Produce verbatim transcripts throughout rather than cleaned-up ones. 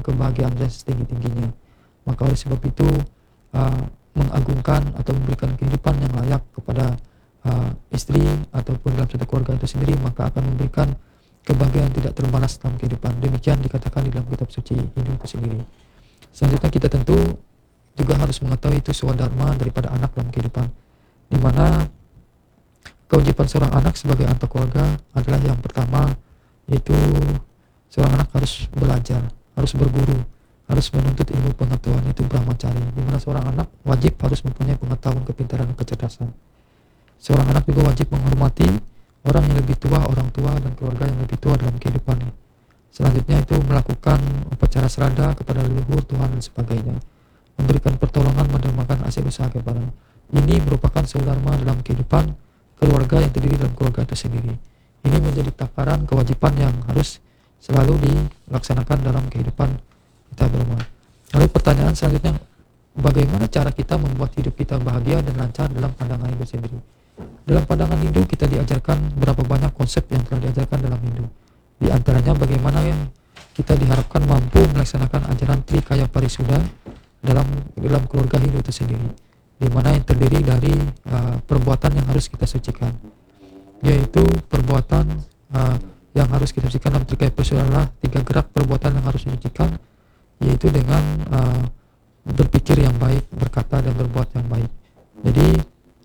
kebahagiaan dan setinggi-tingginya. Maka oleh sebab itu uh, mengagungkan atau memberikan kehidupan yang layak kepada uh, istri ataupun dalam satu keluarga itu sendiri, maka akan memberikan kebahagiaan tidak terbalas dalam kehidupan. Demikian dikatakan di dalam kitab suci Hindu itu sendiri. Selanjutnya kita tentu juga harus mengetahui itu swadharma daripada anak dalam kehidupan, di mana kewajiban seorang anak sebagai anggota keluarga adalah yang pertama, yaitu seorang anak harus belajar, harus berguru, harus menuntut ilmu pengetahuan, itu brahmacari, di mana seorang anak wajib harus mempunyai pengetahuan, kepintaran, dan kecerdasan. Seorang anak juga wajib menghormati orang yang lebih tua, orang tua, dan keluarga yang lebih tua dalam kehidupannya. Selanjutnya itu melakukan upacara serada kepada leluhur, Tuhan, dan sebagainya. Memberikan pertolongan, mendermakan hasil usaha kepada. Ini merupakan swadharma dalam kehidupan keluarga yang terdiri dalam keluarga itu sendiri. Ini menjadi takaran kewajiban yang harus selalu dilaksanakan dalam kehidupan kita bersama. Lalu pertanyaan selanjutnya, bagaimana cara kita membuat hidup kita bahagia dan lancar dalam pandangan Hindu sendiri? Dalam pandangan Hindu kita diajarkan berapa banyak konsep yang telah diajarkan dalam Hindu. Di antaranya bagaimana yang kita diharapkan mampu melaksanakan ajaran Trikaya Parisuddha dalam dalam keluarga Hindu itu sendiri, di mana yang terdiri dari uh, perbuatan yang harus kita sucikan, yaitu perbuatan uh, yang harus kita sucikan dalam Trikaya Parisuddha adalah tiga gerak perbuatan yang harus disucikan, yaitu dengan uh, berpikir yang baik, berkata dan berbuat yang baik. Jadi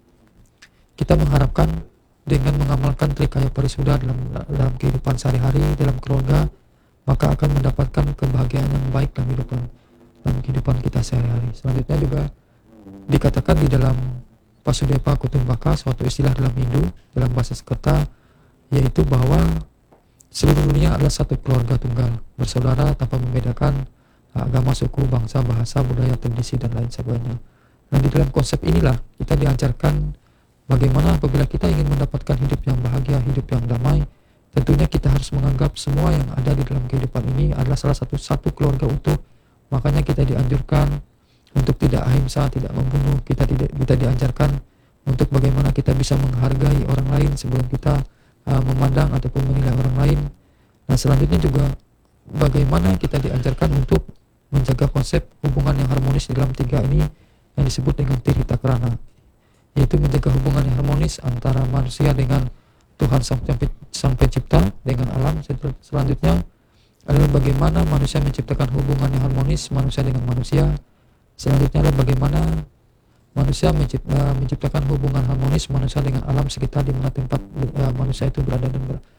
kita mengharapkan dengan mengamalkan Trikaya Parisuddha dalam dalam kehidupan sehari-hari dalam keluarga, maka akan mendapatkan kebahagiaan yang baik dalam kehidupan dalam kehidupan kita sehari-hari. Selanjutnya juga dikatakan di dalam Pasudepa Kutumbaka, suatu istilah dalam Hindu dalam bahasa Sanskerta, yaitu bahwa seluruh dunia adalah satu keluarga tunggal, bersaudara tanpa membedakan agama, suku, bangsa, bahasa, budaya, tradisi, dan lain sebagainya. Nah, di dalam konsep inilah kita diajarkan bagaimana apabila kita ingin mendapatkan hidup yang bahagia, hidup yang damai, tentunya kita harus menganggap semua yang ada di dalam kehidupan ini adalah salah satu satu keluarga utuh. Makanya kita dianjurkan untuk tidak ahimsa, tidak membunuh. Kita tidak kita diajarkan untuk bagaimana kita bisa menghargai orang lain sebelum kita uh, memandang ataupun menilai orang lain. Nah, selanjutnya juga bagaimana kita diajarkan untuk menjaga konsep hubungan yang harmonis dalam tiga ini yang disebut dengan Tirita Karana, yaitu menjaga hubungan yang harmonis antara manusia dengan Tuhan Sang, Sang Pencipta, dengan alam. Selanjutnya adalah bagaimana manusia menciptakan hubungan yang harmonis manusia dengan manusia. Selanjutnya adalah bagaimana manusia mencipta, menciptakan hubungan harmonis manusia dengan alam sekitar di mana tempat uh, manusia itu berada dan ber,